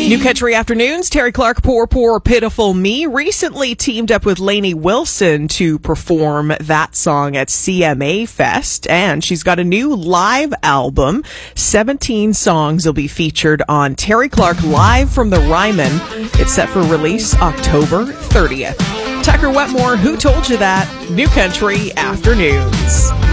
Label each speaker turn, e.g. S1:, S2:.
S1: New Country Afternoons, Terry Clark, Poor, Poor, Pitiful Me, recently teamed up with Lainey Wilson to perform that song at CMA Fest, and she's got a new live album. 17 songs will be featured on Terry Clark Live from the Ryman. It's set for release October 30th. Tucker Wetmore, Who Told You That? New Country Afternoons.